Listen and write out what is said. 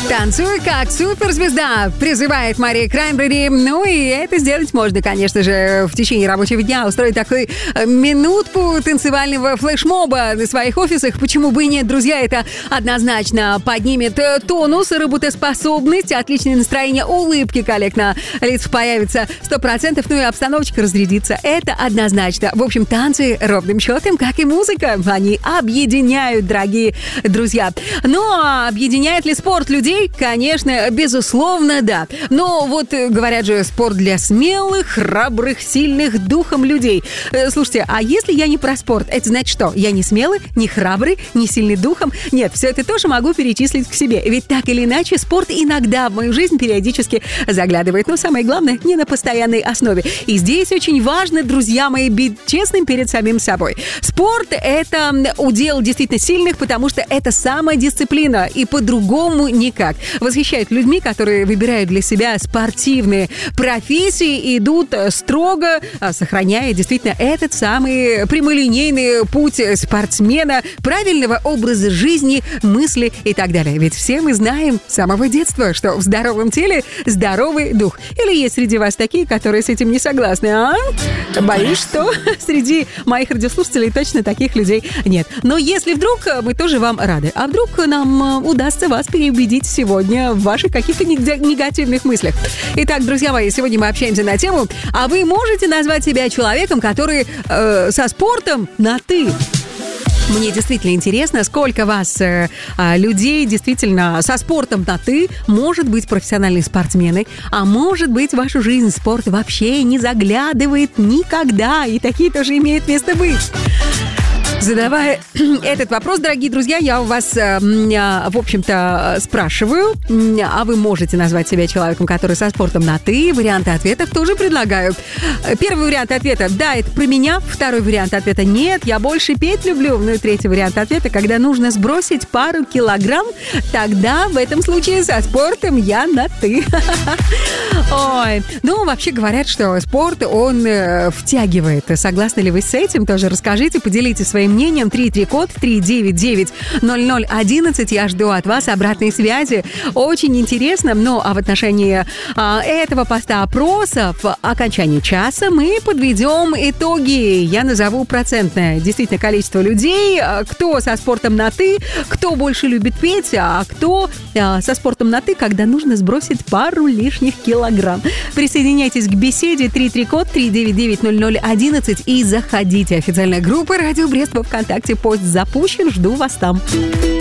Танцуй как суперзвезда, призывает Мария Краймбрери. Ну и это сделать можно, конечно же, в течение рабочего дня. Устроить такой минутку танцевального флешмоба на своих офисах. Почему бы и нет, друзья? Это однозначно поднимет тонус, работоспособность, отличное настроение, улыбки коллег на лицах появится 100%. Ну и обстановочка разрядится. Это однозначно. В общем, танцы ровным счетом, как и музыка. Они объединяют, дорогие друзья. Но объединяет ли спорт людей? Конечно, безусловно, да. Но вот говорят же, спорт для смелых, храбрых, сильных духом людей. Слушайте, а если я не про спорт, это значит что? Я не смелый, не храбрый, не сильный духом? Нет, все это тоже могу перечислить к себе. Ведь так или иначе, спорт иногда в мою жизнь периодически заглядывает. Но самое главное, не на постоянной основе. И здесь очень важно, друзья мои, быть честным перед самим собой. Спорт — это удел действительно сильных, потому что это самодисциплина. И по-другому никак. Восхищают людьми, которые выбирают для себя спортивные профессии и идут строго, сохраняя действительно этот самый прямолинейный путь спортсмена, правильного образа жизни, мысли и так далее. Ведь все мы знаем с самого детства, что в здоровом теле здоровый дух. Или есть среди вас такие, которые с этим не согласны, а? Боюсь, что среди моих радиослушателей точно таких людей нет. Но если вдруг, мы тоже вам рады. А вдруг нам удастся вас переубедить сегодня в ваших каких-то негативных мыслях. Итак, друзья мои, сегодня мы общаемся на тему, а вы можете назвать себя человеком, который со спортом на «ты»? Мне действительно интересно, сколько вас людей действительно со спортом на «ты», может быть, профессиональные спортсмены, а может быть, в вашу жизнь спорт вообще не заглядывает никогда, и такие тоже имеют место быть. Задавая этот вопрос, дорогие друзья, я у вас, в общем-то, спрашиваю, а вы можете назвать себя человеком, который со спортом на «ты»? Варианты ответов тоже предлагаю. Первый вариант ответа — да, это про меня. Второй вариант ответа — нет, я больше петь люблю. Ну и третий вариант ответа — когда нужно сбросить пару килограмм, тогда в этом случае со спортом я на «ты». Ой, ну, вообще говорят, что спорт, он втягивает. Согласны ли вы с этим? Тоже расскажите, поделитесь своим мнением. 3-3-код 399-0011. Я жду от вас обратной связи. Очень интересно. Ну, а в отношении этого поста опроса в окончании часа мы подведем итоги. Я назову процентное действительно количество людей, кто со спортом на «ты», кто больше любит петь, а кто со спортом на «ты», когда нужно сбросить пару лишних килограмм. Присоединяйтесь к беседе. 3-3-код 399-0011 и заходите. Официальная группа «Радио Брест» во ВКонтакте. Пост запущен. Жду вас там.